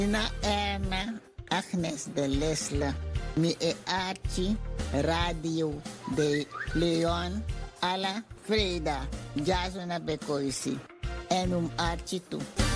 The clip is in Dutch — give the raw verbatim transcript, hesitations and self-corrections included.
Ina Erna Agnes de Lesle. Mi e Archie Radio de Leon. Ala Freda. Jazona Bekoisi. En um Archie toe.